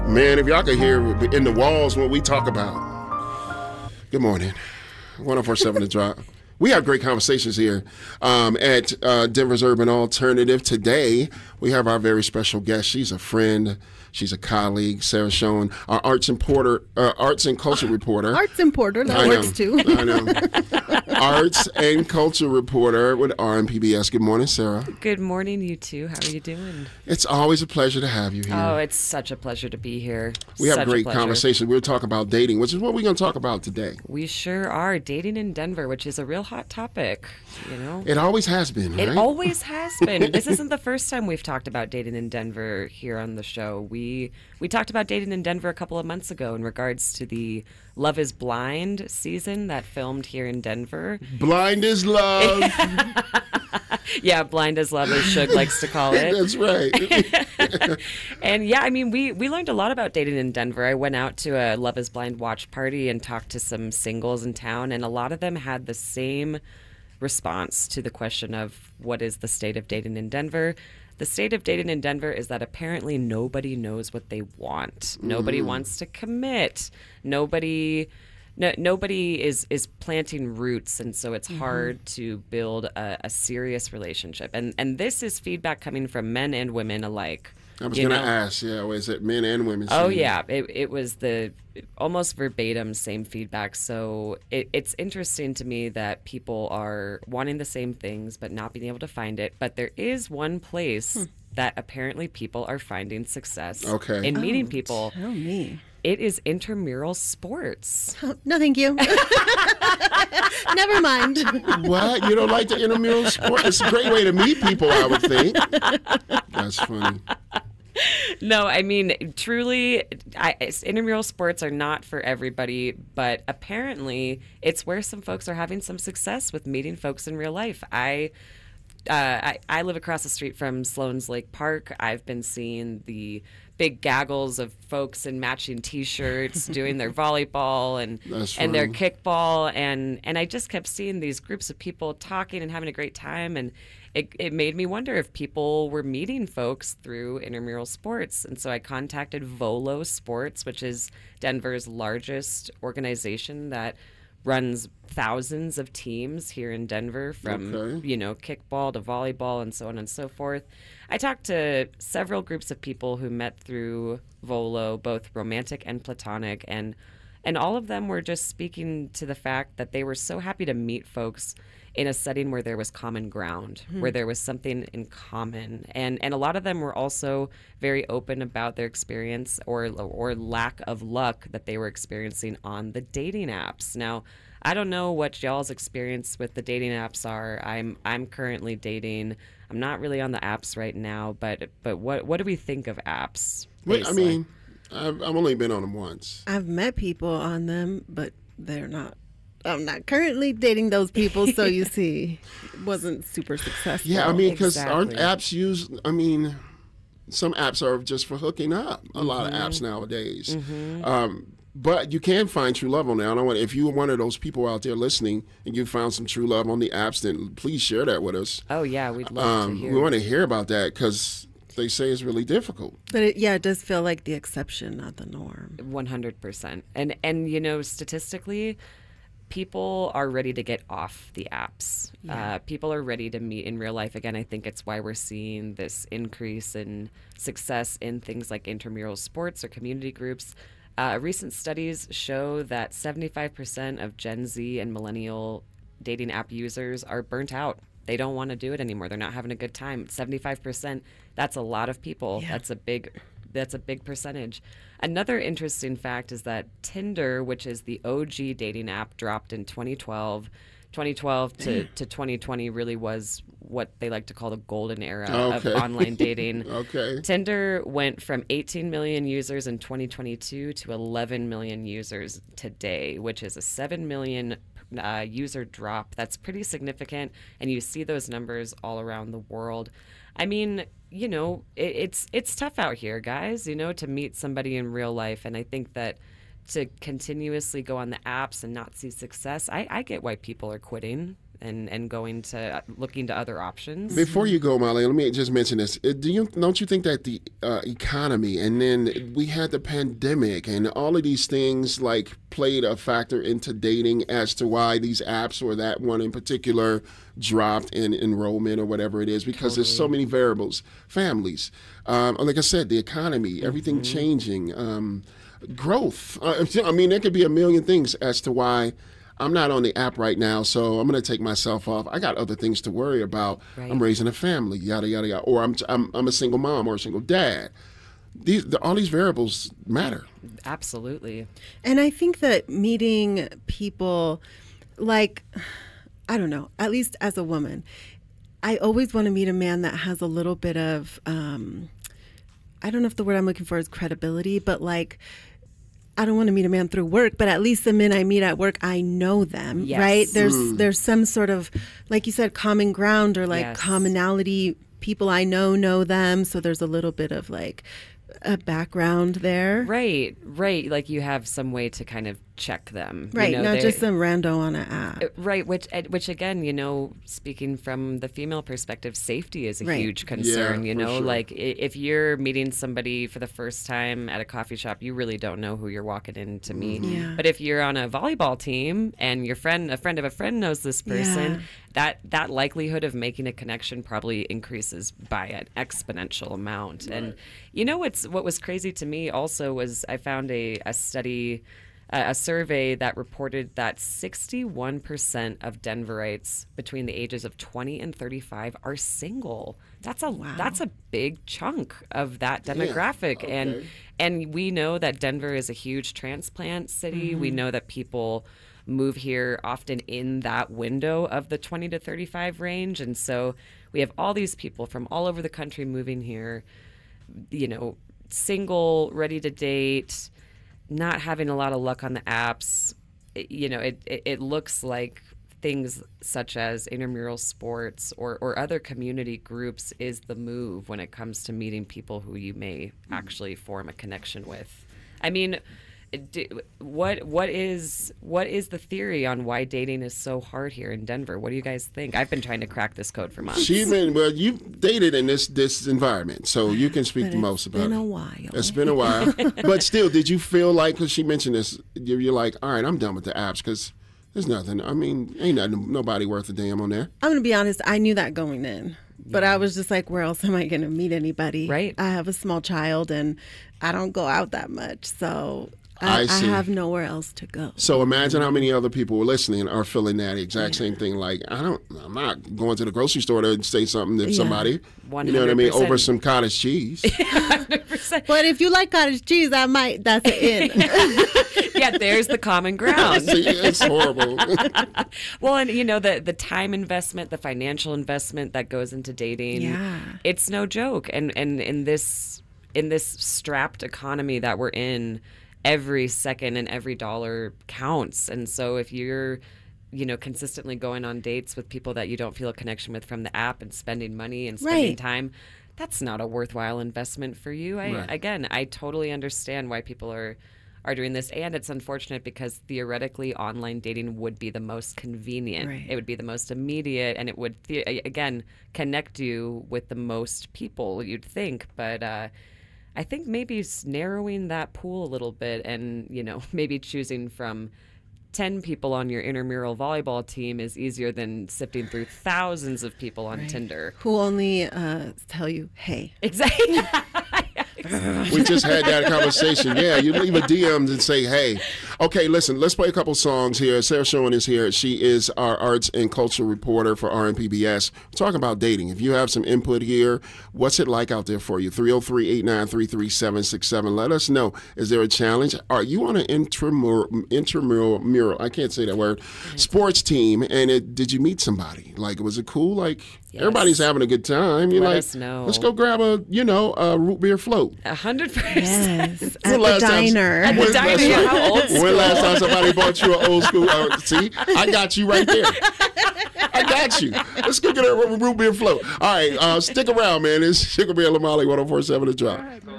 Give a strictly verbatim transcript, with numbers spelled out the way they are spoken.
Man, if y'all could hear in the walls what we talk about. Good morning. one oh four point seven The Drop. We have great conversations here um, at uh, Denver's Urban Alternative. Today, we have our very special guest. She's a friend. She's a colleague, Sarah Schoen, our arts and porter, uh, arts and culture reporter. Arts and porter, that I works know, too. I know. Arts and culture reporter with R M P B S. Good morning, Sarah. Good morning, you two. How are you doing? It's always a pleasure to have you here. Oh, it's such a pleasure to be here. We have Such a a great pleasure. conversation. We're talking about dating, which is what we're going to talk about today. We sure are. Dating in Denver, which is a real hot topic, you know? It always has been, right? It always has been. This isn't the first time we've talked about dating in Denver here on the show. We we talked about dating in Denver a couple of months ago in regards to the Love is Blind season that filmed here in Denver. Blind is love. Yeah, blind as love, as Suge likes to call it. That's right. And yeah, I mean, we, we learned a lot about dating in Denver. I went out to a Love is Blind watch party and talked to some singles in town, and a lot of them had the same response to the question of what is the state of dating in Denver. The state of dating in Denver is that apparently nobody knows what they want. Nobody wants to commit. Nobody... No, nobody is, is planting roots, and so it's mm-hmm. hard to build a, a serious relationship. And and this is feedback coming from men and women alike. I was going to ask, yeah, was it men and women? Oh, yeah. It, it was the almost verbatim same feedback. So it, it's interesting to me that people are wanting the same things but not being able to find it. But there is one place hmm. that apparently people are finding success okay. in meeting oh, people. Tell me. It is intramural sports. Oh, no, thank you. Never mind. What? You don't like the intramural sport? It's a great way to meet people, I would think. That's funny. No, I mean, truly, I, intramural sports are not for everybody, but apparently it's where some folks are having some success with meeting folks in real life. I... Uh, I, I live across the street from Sloan's Lake Park. I've been seeing the big gaggles of folks in matching T-shirts doing their volleyball and That's and their funny. kickball, and and I just kept seeing these groups of people talking and having a great time, and it it made me wonder if people were meeting folks through intramural sports, and so I contacted Volo Sports, which is Denver's largest organization that runs thousands of teams here in Denver, from Okay. you know kickball to volleyball and so on and so forth. I talked to several groups of people who met through Volo, both romantic and platonic, and and all of them were just speaking to the fact that they were so happy to meet folks in a setting where there was common ground, hmm. where there was something in common. And and a lot of them were also very open about their experience or or lack of luck that they were experiencing on the dating apps. Now, I don't know what y'all's experience with the dating apps are. I'm I'm currently dating. I'm not really on the apps right now, but but what what do we think of apps? Wait, I basically? mean, I've, I've only been on them once. I've met people on them, but they're not. I'm not currently dating those people, so you see, it wasn't super successful. Yeah, I mean, because Exactly. aren't apps use, I mean, some apps are just for hooking up. A Mm-hmm. lot of apps nowadays. Um, but you can find true love on there. I don't want, if you're one of those people out there listening and you found some true love on the apps, then please share that with us. Oh yeah, we'd love Um, to hear. we want to hear about that because they say it's really difficult. But it, yeah, it does feel like the exception, not the norm. one hundred percent. And and you know, statistically, people are ready to get off the apps. Yeah. Uh, people are ready to meet in real life again. I think it's why we're seeing this increase in success in things like intramural sports or community groups. Uh, recent studies show that seventy-five percent of Gen Z and millennial dating app users are burnt out. They don't want to do it anymore. They're not having a good time. seventy-five percent, that's a lot of people. Yeah. That's a big that's a big percentage. Another interesting fact is that Tinder, which is the O G dating app, dropped in twenty twelve. twenty twelve to, to twenty twenty really was what they like to call the golden era Okay. of online dating. Okay. Tinder went from eighteen million users in twenty twenty-two to eleven million users today, which is a seven million uh, user drop. That's pretty significant, and you see those numbers all around the world. I mean, you know, it, it's it's tough out here, guys, you know, to meet somebody in real life, and I think that to continuously go on the apps and not see success, I, I get why people are quitting. and, and going to uh, looking to other options. Before you go, Molly, let me just mention this. Uh, Do you don't you think that the uh, economy and then we had the pandemic and all of these things like played a factor into dating as to why these apps or that one in particular dropped in enrollment or whatever it is? Because totally. There's so many variables, families, um, like I said, the economy, everything mm-hmm. changing, um, growth. Uh, I mean, there could be a million things as to why I'm not on the app right now, so I'm going to take myself off. I got other things to worry about. Right. I'm raising a family, yada, yada, yada. Or I'm, I'm, I'm a single mom or a single dad. These, the, all these variables matter. Absolutely. And I think that meeting people, like, I don't know, at least as a woman, I always want to meet a man that has a little bit of, um, I don't know if the word I'm looking for is credibility, but like, I don't want to meet a man through work, but at least the men I meet at work, I know them, yes. right? There's mm. there's some sort of, like you said, common ground or like yes. commonality. People I know know them, so there's a little bit of like a background there. Right, right. Like you have some way to kind of check them. Right, you know, not just some rando on an app. Right, which which again, you know, speaking from the female perspective, safety is a right. huge concern. Yeah, you know, sure. like if you're meeting somebody for the first time at a coffee shop, you really don't know who you're walking in to meet. Mm-hmm. Yeah. But if you're on a volleyball team and your friend, a friend of a friend knows this person, yeah. that that likelihood of making a connection probably increases by an exponential amount. Right. And you know what's what was crazy to me also was I found a, a study. A survey that reported that sixty-one percent of Denverites between the ages of twenty and thirty-five are single. That's a wow. that's a big chunk of that demographic. Yeah. Okay. And and we know that Denver is a huge transplant city. Mm-hmm. We know that people move here often in that window of the twenty to thirty-five range. And so we have all these people from all over the country moving here, you know, single, ready to date, not having a lot of luck on the apps. It, you know, it, it, it looks like things such as intramural sports or, or other community groups is the move when it comes to meeting people who you may actually form a connection with. I mean, do, what what is what is the theory on why dating is so hard here in Denver? What do you guys think? I've been trying to crack this code for months. She's been well. You've dated in this this environment, so you can speak the most about it. It's been a while. It's been a while, but still, did you feel like? Because she mentioned this, you're like, all right, I'm done with the apps because there's nothing. I mean, ain't nothing, nobody worth a damn on there. I'm gonna be honest. I knew that going in. But I was just like, where else am I going to meet anybody? Right. I have a small child and I don't go out that much. So I, I, I see. have nowhere else to go. So imagine how many other people listening are feeling that exact same thing. Like, I don't, I'm not going to the grocery store to say something to Yeah. somebody. one hundred percent. You know what I mean? Over some cottage cheese. one hundred percent. But if you like cottage cheese, I might, that's an in. Yeah, there's the common ground. See, it's horrible. Well, and you know, the the time investment, the financial investment that goes into dating, Yeah. it's no joke. And and in this in this strapped economy that we're in, every second and every dollar counts. And so if you're, you know, consistently going on dates with people that you don't feel a connection with from the app and spending money and spending Right. time, that's not a worthwhile investment for you. I, Right. Again, I totally understand why people are are doing this, and it's unfortunate because theoretically online dating would be the most convenient. Right. It would be the most immediate, and it would the- again connect you with the most people, you'd think. But uh, I think maybe s- narrowing that pool a little bit, and you know, maybe choosing from ten people on your intramural volleyball team is easier than sifting through thousands of people on Right. Tinder. Who only uh, tell you, hey. Exactly. We just had that conversation. Yeah, you leave a D M and say, hey, okay, listen, let's play a couple songs here. Sarah Schoen is here. She is our arts and culture reporter for R M P B S. We're talking about dating. If you have some input here, what's it like out there for you? three oh three, eight nine three, three seven six seven. Let us know. Is there a challenge? Are you on an intramural, intramural, mural, I can't say that word, sports team, and it, did you meet somebody? Like, was it cool? Like, Yes. everybody's having a good time. You're Let like, us know. let's go grab a, you know, a root beer float. A hundred percent. Yes. When At the last time- diner. At the When diner, last yeah, time- how old school. When last time somebody bought you an old school? Uh, see, I got you right there. I got you. Let's go get a root beer float. All right, uh, stick around, man. It's Sugar Bear Lamali, one oh four point seven The Drop.